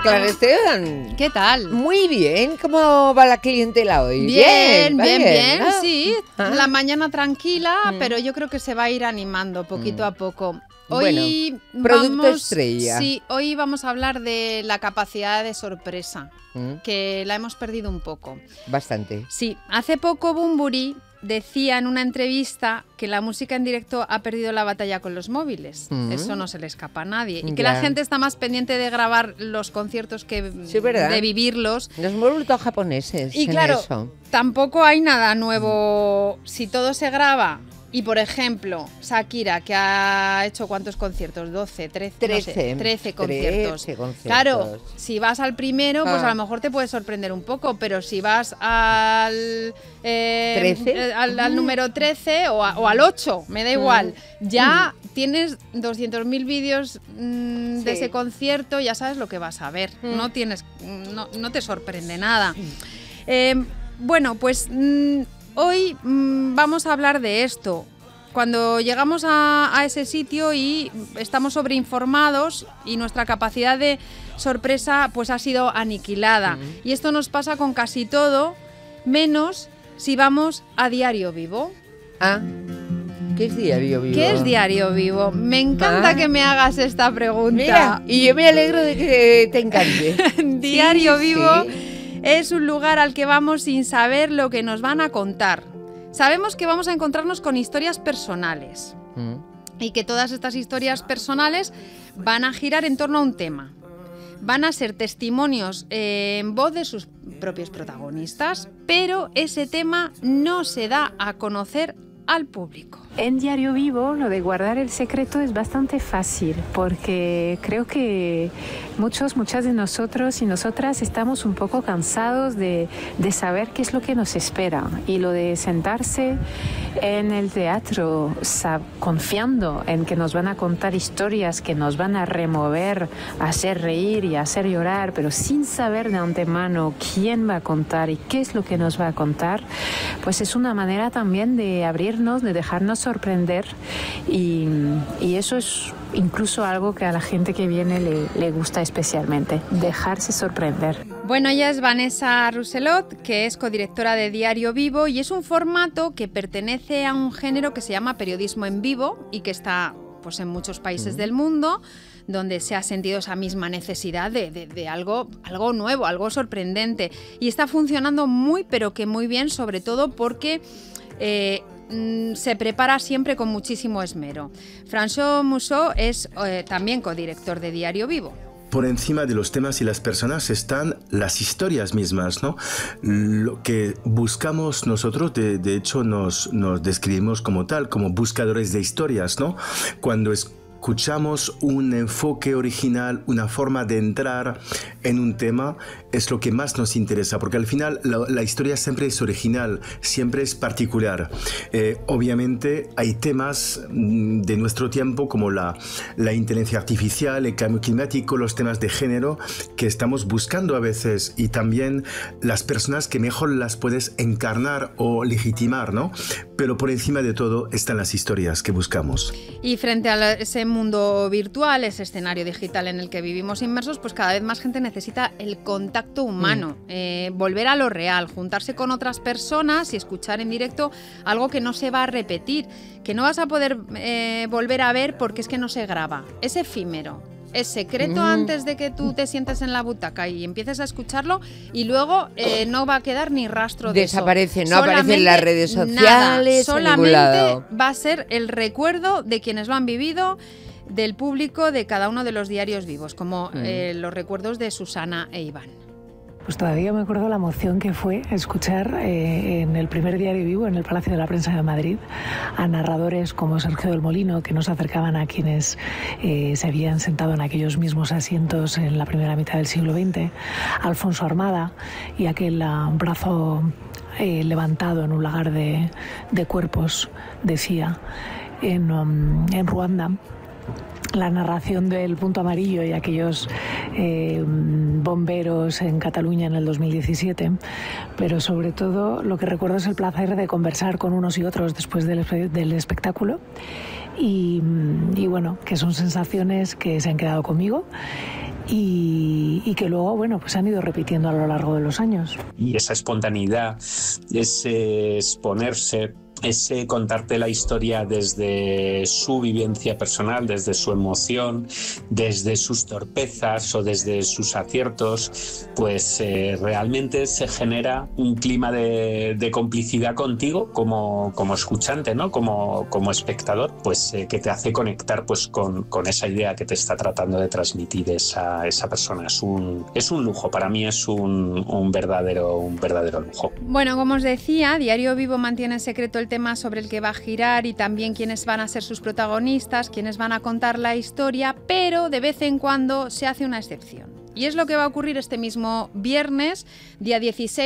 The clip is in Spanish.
Clara Esteban. ¿Qué tal? Muy bien, ¿cómo va la clientela hoy? Bien, ¿Ah? sí. ¿Ah? La mañana tranquila, pero yo creo que se va a ir animando poquito a poco. Hoy producto estrella. Sí, hoy vamos a hablar de la capacidad de sorpresa, que la hemos perdido un poco. Bastante. Sí, hace poco Bunbury decía en una entrevista que la música en directo ha perdido la batalla con los móviles. Eso no se le escapa a nadie. Y que la gente está más pendiente de grabar los conciertos que de vivirlos. Nos hemos vuelto japoneses. Y claro, eso. Tampoco hay nada nuevo. Si todo se graba. Y por ejemplo, Shakira, que ha hecho ¿cuántos conciertos? 12, 13, no sé, 13 conciertos. 13 conciertos. Claro, si vas al primero, pues a lo mejor te puede sorprender un poco, pero si vas al, al número 13 o al 8, me da igual, ya tienes 200.000 vídeos de ese concierto, ya sabes lo que vas a ver, no te sorprende nada. Bueno, pues... hoy vamos a hablar de esto. Cuando llegamos a ese sitio y estamos sobreinformados y nuestra capacidad de sorpresa pues ha sido aniquilada. Y esto nos pasa con casi todo, menos si vamos a Diario Vivo. Ah, ¿qué es Diario Vivo? ¿Qué es Diario Vivo? Me encanta que me hagas esta pregunta. Mira, y yo me alegro de que te encante. Diario Vivo... es un lugar al que vamos sin saber lo que nos van a contar. Sabemos que vamos a encontrarnos con historias personales y que todas estas historias personales van a girar en torno a un tema. Van a ser testimonios en voz de sus propios protagonistas, pero ese tema no se da a conocer al público. En Diario Vivo lo de guardar el secreto es bastante fácil porque creo que muchas de nosotros y nosotras estamos un poco cansados de saber qué es lo que nos espera, y lo de sentarse en el teatro confiando en que nos van a contar historias que nos van a remover, hacer reír y hacer llorar, pero sin saber de antemano quién va a contar y qué es lo que nos va a contar, pues es una manera también de abrirnos, de dejarnos sorprender, y eso es incluso algo que a la gente que viene le gusta especialmente, dejarse sorprender. Bueno, ella es Vanessa Rousselot, que es codirectora de Diario Vivo, y es un formato que pertenece a un género que se llama periodismo en vivo y que está pues en muchos países del mundo, donde se ha sentido esa misma necesidad de algo nuevo, algo sorprendente, y está funcionando muy pero que muy bien, sobre todo porque se prepara siempre con muchísimo esmero. François Mousseau es también codirector de Diario Vivo. Por encima de los temas y las personas están las historias mismas, ¿no? Lo que buscamos nosotros, de hecho, nos describimos como tal, como buscadores de historias, ¿no? Cuando escuchamos un enfoque original, una forma de entrar en un tema, es lo que más nos interesa, porque al final la historia siempre es original, siempre es particular. Obviamente hay temas de nuestro tiempo como la inteligencia artificial, el cambio climático, los temas de género que estamos buscando a veces, y también las personas que mejor las puedes encarnar o legitimar, ¿no? Pero por encima de todo están las historias que buscamos. Y frente a ese mundo virtual, ese escenario digital en el que vivimos inmersos, pues cada vez más gente necesita el contacto humano, volver a lo real, juntarse con otras personas y escuchar en directo algo que no se va a repetir, que no vas a poder volver a ver porque es que no se graba, es efímero. Es secreto antes de que tú te sientes en la butaca y empieces a escucharlo, y luego no va a quedar ni rastro de desaparece, eso. no aparece en las redes sociales, solamente va a ser el recuerdo de quienes lo han vivido, del público de cada uno de los diarios vivos, como los recuerdos de Susana e Iván. Pues todavía me acuerdo la emoción que fue escuchar en el primer Diario Vivo, en el Palacio de la Prensa de Madrid, a narradores como Sergio del Molino, que nos acercaban a quienes se habían sentado en aquellos mismos asientos en la primera mitad del siglo XX, Alfonso Armada, y aquel brazo levantado en un lagar de cuerpos, decía, en Ruanda. La narración del Punto Amarillo y aquellos bomberos en Cataluña en el 2017, pero sobre todo lo que recuerdo es el placer de conversar con unos y otros después del espectáculo, y bueno, que son sensaciones que se han quedado conmigo y que luego, bueno, pues han ido repitiendo a lo largo de los años. Y esa espontaneidad, ese exponerse, ese contarte la historia desde su vivencia personal, desde su emoción, desde sus torpezas o desde sus aciertos, pues realmente se genera un clima de complicidad contigo como escuchante, ¿no? Como espectador, pues que te hace conectar pues con esa idea que te está tratando de transmitir esa persona. Es un lujo, para mí es un verdadero lujo. Bueno, como os decía, Diario Vivo mantiene en secreto el tema sobre el que va a girar y también quiénes van a ser sus protagonistas, quiénes van a contar la historia, pero de vez en cuando se hace una excepción. Y es lo que va a ocurrir este mismo viernes, día 16.